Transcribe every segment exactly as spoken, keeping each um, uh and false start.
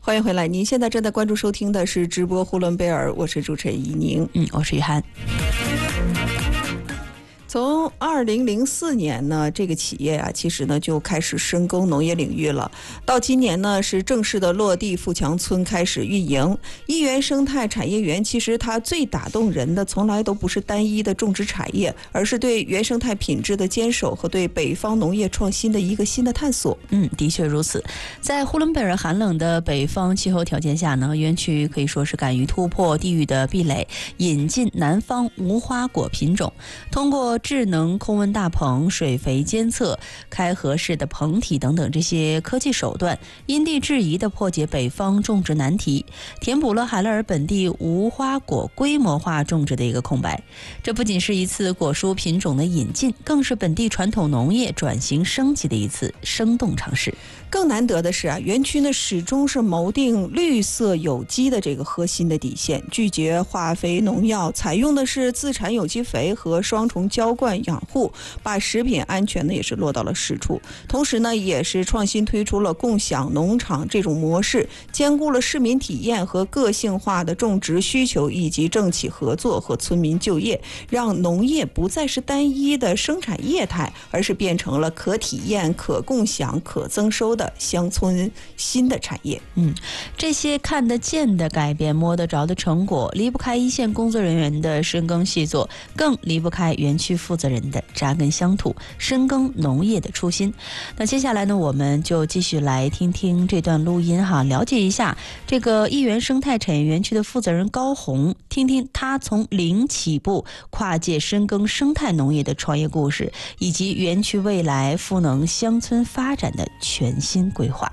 欢迎回来，您现在正在关注收听的是直播呼伦贝尔，我是主持人怡宁。 嗯，我是于涵。 从二零零四年呢，这个企业啊，其实呢就开始深耕农业领域了。到今年呢，是正式的落地富强村开始运营。一元生态产业园其实它最打动人的，从来都不是单一的种植产业，而是对原生态品质的坚守和对北方农业创新的一个新的探索。 嗯，的确如此。在呼伦贝尔寒冷的北方气候条件下呢，园区可以说是敢于突破地域的壁垒，引进南方无花果品种，通过智能控温大棚、水肥监测、开合式的棚体等等这些科技手段，因地制宜地破解北方种植难题，填补了海勒尔本地无花果规模化种植的一个空白。这不仅是一次果蔬品种的引进，更是本地传统农业转型升级的一次生动尝试。 更难得的是啊，园区呢始终是锚定绿色有机的这个核心的底线，拒绝化肥农药，采用的是自产有机肥和双重浇灌养护，把食品安全呢也是落到了实处。同时呢，也是创新推出了共享农场这种模式，兼顾了市民体验和个性化的种植需求，以及政企合作和村民就业，让农业不再是单一的生产业态，而是变成了可体验、可共享、可增收的乡村新的产业。 嗯，这些看得见的改变、摸得着的成果，离不开一线工作人员的深耕细作，更离不开园区负责人的扎根乡土、深耕农业的初心。那接下来呢，我们就继续来听听这段录音哈，了解一下这个一元生态产业园区的负责人高红，听听他从零起步跨界深耕生态农业的创业故事，以及园区未来赋能乡村发展的全新规划。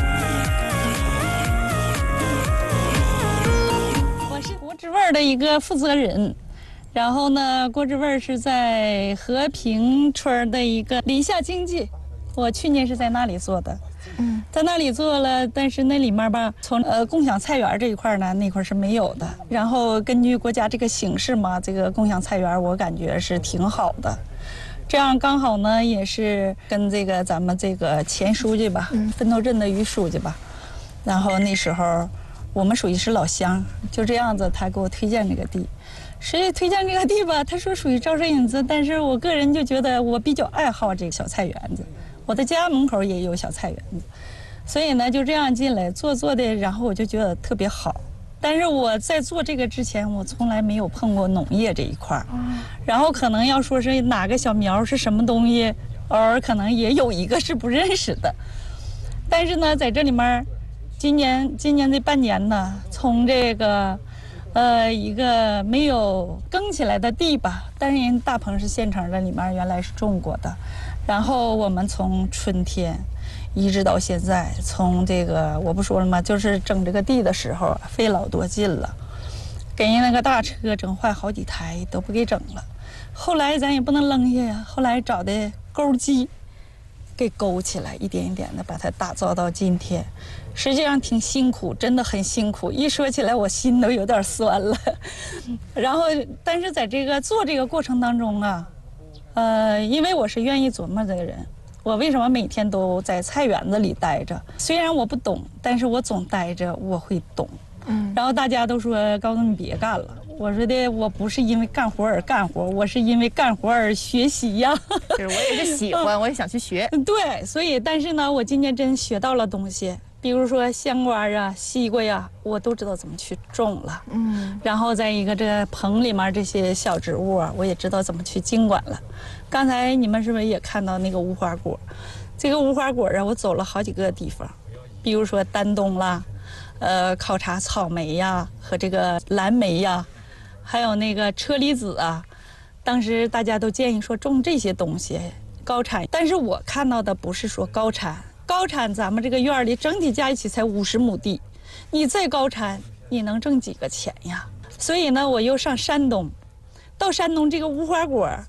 我是国之味的一个负责人，然后呢，国之味是在和平村的一个林下经济，我去年是在那里做的，嗯，在那里做了，但是那里面吧，从呃共享菜园这一块呢，那块是没有的。然后根据国家这个形势嘛，这个共享菜园我感觉是挺好的。这样刚好呢，也是跟这个咱们这个前书记吧，分头镇的于书记吧，然后那时候我们属于是老乡，就这样子，他给我推荐这个地。谁推荐这个地吧？他说属于招商引资，但是我个人就觉得我比较爱好这个小菜园子，我的家门口也有小菜园子，所以呢就这样进来做做的，然后我就觉得特别好。但是我在做这个之前，我从来没有碰过农业这一块儿，然后可能要说是哪个小苗是什么东西，偶尔可能也有一个是不认识的。但是呢，在这里面，今年今年这半年呢，从这个呃一个没有耕起来的地吧，但是人大棚是现成的，里面原来是种过的，然后我们从春天一直到现在，从这个我不说了吗？就是整这个地的时候费老多劲了，给人那个大车整坏好几台都不给整了。后来咱也不能扔下呀，后来找的钩机给勾起来，一点一点的把它打造到今天。实际上挺辛苦，真的很辛苦。一说起来我心都有点酸了。然后，但是在这个做这个过程当中啊，呃，因为我是愿意琢磨这个人。我为什么每天都在菜园子里待着？虽然我不懂，但是我总待着，我会懂。嗯。然后大家都说：“高总，你别干了。”我说的，我不是因为干活而干活，我是因为干活而学习呀。 就是我也是喜欢，我也想去学。 对，所以但是呢，我今年真学到了东西，比如说香瓜啊、西瓜呀，我都知道怎么去种了。嗯。然后在一个这棚里面这些小植物啊，我也知道怎么去经管了。刚才你们是不是也看到那个无花果？这个无花果啊，我走了好几个地方，比如说丹东啦，呃，考察草莓呀和这个蓝莓呀，还有那个车厘子啊。当时大家都建议说种这些东西高产，但是我看到的不是说高产，高产咱们这个院里整体加一起才五十亩地，你再高产，你能挣几个钱呀？所以呢，我又上山东，到山东这个无花果。